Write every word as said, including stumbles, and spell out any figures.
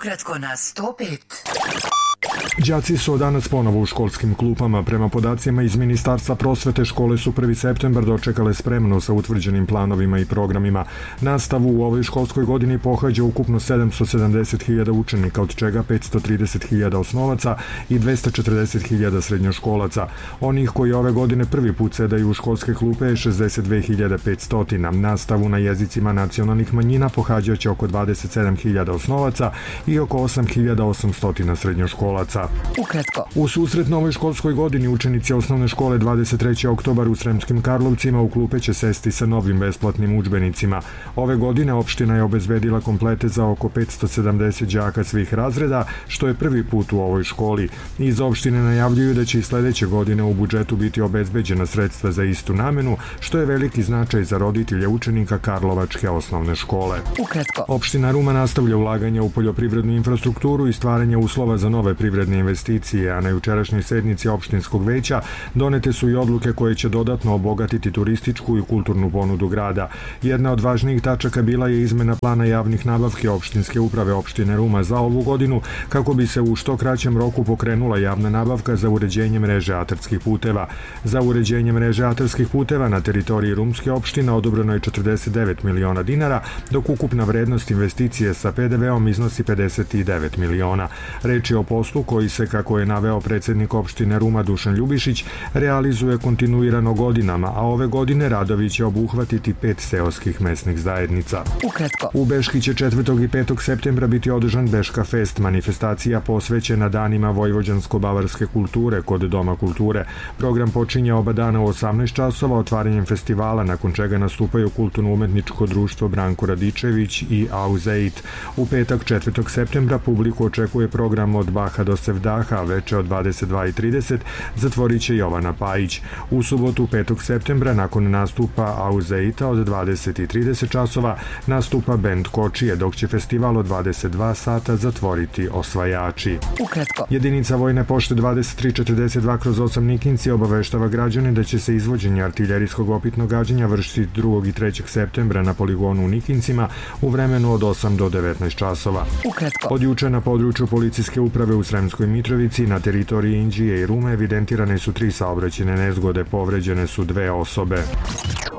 Ukratko na sto pet. Đaci su danas ponovo u školskim klupama. Prema podacima iz Ministarstva prosvete, škole su prvi septembar dočekale spremno sa utvrđenim planovima i programima. Nastavu u ovoj školskoj godini pohađa ukupno sedamsto sedamdeset hiljada učenika, od čega petsto trideset hiljada osnovaca i dvesta četrdeset hiljada srednjoškolaca. Onih koji ove godine prvi put sedaju u školske klupe je šezdeset dve hiljade petsto. Nastavu na jezicima nacionalnih manjina pohađaće oko dvadeset sedam hiljada osnovaca i oko osam hiljada osamsto srednjoškolaca. Ukratko. U susret novoj školskoj godini učenici osnovne škole dvadeset trećeg oktobar u Sremskim Karlovcima u klupe će sesti sa novim besplatnim udžbenicima. Ove godine opština je obezbedila komplete za oko petsto sedamdeset đaka svih razreda, što je prvi put u ovoj školi. Iz opštine najavljuju da će i sledeće godine u budžetu biti obezbeđena sredstva za istu namenu, što je veliki značaj za roditelje učenika Karlovačke osnovne škole. Ukratko. Opština Ruma nastavlja ulaganja u poljoprivrednu infrastrukturu i stvaranje uslova za nove privredne investicije, a na jučerašnjoj sednici opštinskog veća donete su i odluke koje će dodatno obogatiti turističku i kulturnu ponudu grada. Jedna od važnijih tačaka bila je izmena plana javnih nabavki opštinske uprave opštine Ruma za ovu godinu, kako bi se u što kraćem roku pokrenula javna nabavka za uređenje mreže atarskih puteva. Za uređenje mreže atarskih puteva na teritoriji Rumske opštine odobreno je četrdeset devet miliona dinara, dok ukupna vrednost investicije sa pe de veom iznosi pedeset devet miliona. Reč je o poslu koji se, kako je naveo predsednik opštine Ruma Dušan Ljubišić, realizuje kontinuirano godinama, a ove godine radovi će obuhvatiti pet seoskih mesnih zajednica. Ukratko. U Beški će četvrtog i petog septembra biti održan Beška fest, manifestacija posvećena danima vojvođansko-bavarske kulture kod Doma kulture. Program počinje oba dana u osamnaest časova otvaranjem festivala, nakon čega nastupaju kulturno-umetničko društvo Branko Radičević i Auzeit. U petak četvrtog septembra publiku očekuje program od Baha do Sevdaha, a veče od dvadeset dva i trideset zatvorit će Jovana Pajić. U subotu petog septembra nakon nastupa Auzeita od dvadeset i trideset časova nastupa bend Kočije, dok će festival od dvadeset dva sata zatvoriti Osvajači. Ukratko. Jedinica Vojne pošte dvadeset tri četrdeset dva kroz osam Nikinci obaveštava građane da će se izvođenje artiljerijskog opitnog gađanja vršiti drugog i trećeg septembra na poligonu u Nikincima u vremenu od osam do devetnaest časova. Ukratko. Od juče na području policijske uprave u Sremskoj Mitrovici na teritoriji Inđije i Rume evidentirane su tri saobraćajne nezgode, povređene su dve osobe.